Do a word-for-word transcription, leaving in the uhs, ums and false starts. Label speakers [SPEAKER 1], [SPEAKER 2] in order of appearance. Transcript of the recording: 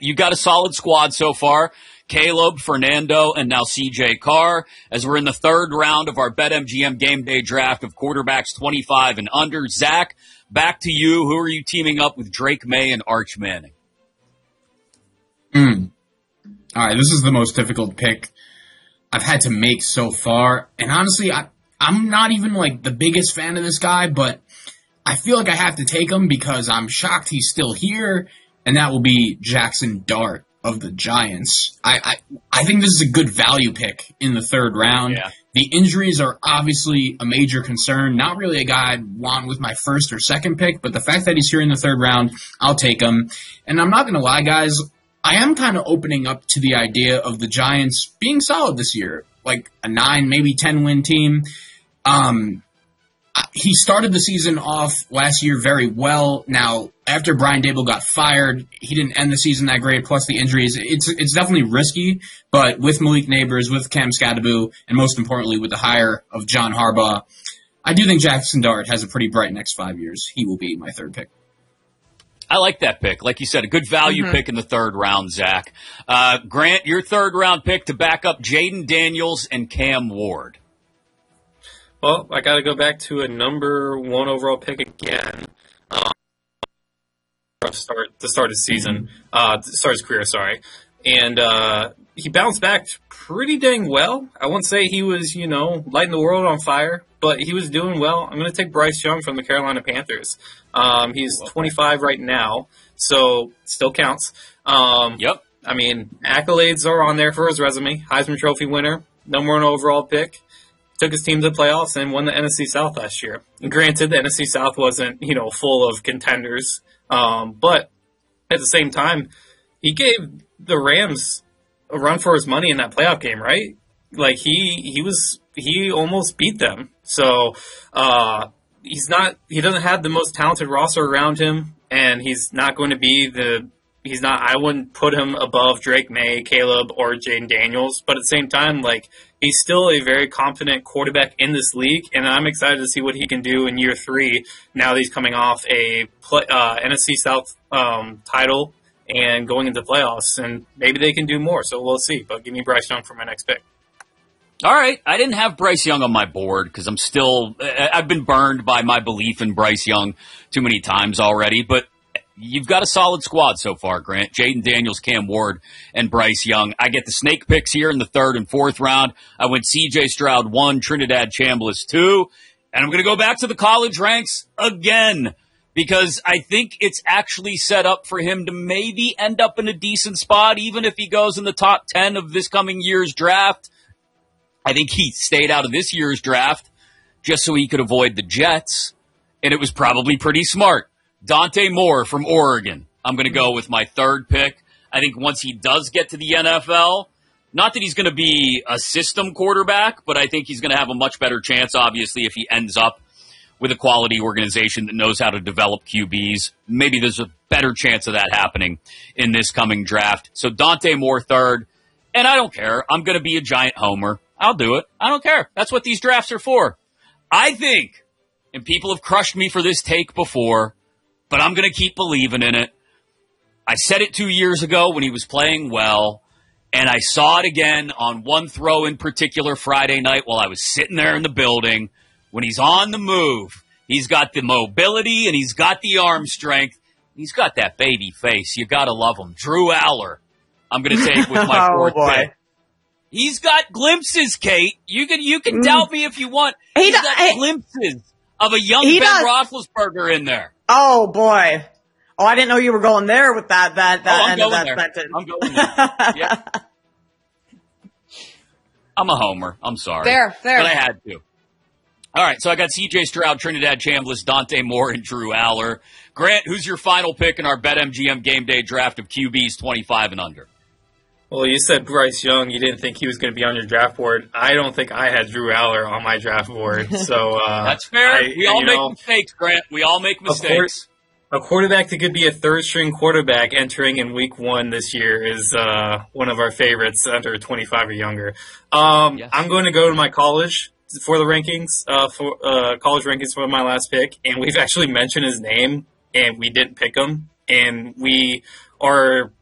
[SPEAKER 1] you got a solid squad so far. Caleb, Fernando, and now C J Carr, as we're in the third round of our BetMGM Game Day draft of quarterbacks twenty-five and under. Zach, back to you. Who are you teaming up with, Drake May and Arch Manning?
[SPEAKER 2] Mm. All right, this is the most difficult pick I've had to make so far. And honestly, I, I'm not even like the biggest fan of this guy, but I feel like I have to take him because I'm shocked he's still here, and that will be Jackson Dart of the Giants. I, I I think this is a good value pick in the third round.
[SPEAKER 1] Yeah.
[SPEAKER 2] The injuries are obviously a major concern. Not really a guy I'd want with my first or second pick, but the fact that he's here in the third round, I'll take him. And I'm not going to lie, guys, I am kind of opening up to the idea of the Giants being solid this year, like a nine, maybe ten-win team. Um, he started the season off last year very well. Now, after Brian Daboll got fired, he didn't end the season that great, plus the injuries. It's it's definitely risky, but with Malik Neighbors, with Cam Scadaboo, and most importantly with the hire of John Harbaugh, I do think Jackson Dart has a pretty bright next five years. He will be my third pick.
[SPEAKER 1] I like that pick. Like you said, a good value mm-hmm. pick in the third round, Zach. Uh, Grant, your third round pick to back up Jaden Daniels and Cam Ward.
[SPEAKER 3] Well, I got to go back to a number one overall pick again. Um, start the start of the season, uh, the start of his career, sorry, and uh, he bounced back pretty dang well. I wouldn't say he was, you know, lighting the world on fire, but he was doing well. I'm going to take Bryce Young from the Carolina Panthers. Um, he's twenty-five right now, so still counts. Um,
[SPEAKER 1] yep.
[SPEAKER 3] I mean, accolades are on there for his resume. Heisman Trophy winner, number one overall pick. Took his team to the playoffs and won the N F C South last year. And granted, the N F C South wasn't, you know, full of contenders. Um, but at the same time, he gave the Rams a run for his money in that playoff game, right? Like, he he was he almost beat them. So uh, he's not he doesn't have the most talented roster around him, and he's not going to be the he's not I wouldn't put him above Drake May, Caleb, or Jaden Daniels. But at the same time, like, he's still a very confident quarterback in this league, and I'm excited to see what he can do in year three now that he's coming off a play, uh, N F C South um, title and going into playoffs, and maybe they can do more, so we'll see. But give me Bryce Young for my next pick.
[SPEAKER 1] All right. I didn't have Bryce Young on my board because I'm still – I've been burned by my belief in Bryce Young too many times already, but you've got a solid squad so far, Grant. Jaden Daniels, Cam Ward, and Bryce Young. I get the snake picks here in the third and fourth round. I went C J Stroud one, Trinidad Chambliss two, and I'm going to go back to the college ranks again because I think it's actually set up for him to maybe end up in a decent spot, even if he goes in the top ten of this coming year's draft. I think he stayed out of this year's draft just so he could avoid the Jets, and it was probably pretty smart. Dante Moore from Oregon. I'm going to go with my third pick. I think once he does get to the N F L, not that he's going to be a system quarterback, but I think he's going to have a much better chance, obviously, if he ends up with a quality organization that knows how to develop Q Bs. Maybe there's a better chance of that happening in this coming draft. So Dante Moore third, and I don't care. I'm going to be a giant homer. I'll do it. I don't care. That's what these drafts are for. I think, and people have crushed me for this take before, but I'm going to keep believing in it. I said it two years ago when he was playing well, and I saw it again on one throw in particular Friday night while I was sitting there in the building. When he's on the move, he's got the mobility and he's got the arm strength. He's got that baby face. You got to love him. Drew Aller, I'm going to take with my
[SPEAKER 4] oh,
[SPEAKER 1] fourth
[SPEAKER 4] boy.
[SPEAKER 1] pick. He's got glimpses, Kate. You can you can mm. doubt me if you want.
[SPEAKER 4] He
[SPEAKER 1] He's
[SPEAKER 4] does,
[SPEAKER 1] got
[SPEAKER 4] I,
[SPEAKER 1] glimpses of a young Ben
[SPEAKER 4] does.
[SPEAKER 1] Roethlisberger in there.
[SPEAKER 4] Oh, boy. Oh, I didn't know you were going there with that, that, that
[SPEAKER 1] oh, I'm
[SPEAKER 4] end
[SPEAKER 1] going
[SPEAKER 4] of that
[SPEAKER 1] there.
[SPEAKER 4] sentence.
[SPEAKER 1] I'm going there. Yeah. I'm a homer. I'm sorry.
[SPEAKER 5] Fair, fair.
[SPEAKER 1] But I had to. All right, so I got C J Stroud, Trinidad Chambliss, Dante Moore, and Drew Aller. Grant, who's your final pick in our BetMGM Game Day draft of Q Bs twenty-five and under?
[SPEAKER 3] Well, you said Bryce Young. You didn't think he was going to be on your draft board. I don't think I had Drew Aller on my draft board. So uh,
[SPEAKER 1] That's fair.
[SPEAKER 3] I,
[SPEAKER 1] we all make
[SPEAKER 3] know,
[SPEAKER 1] mistakes, Grant. We all make mistakes.
[SPEAKER 3] A quarterback that could be a third-string quarterback entering in week one this year is uh, one of our favorites under twenty-five or younger. Um,
[SPEAKER 1] yes.
[SPEAKER 3] I'm going to go to my college for the rankings, uh, for uh, college rankings for my last pick, and we've actually mentioned his name, and we didn't pick him, and we are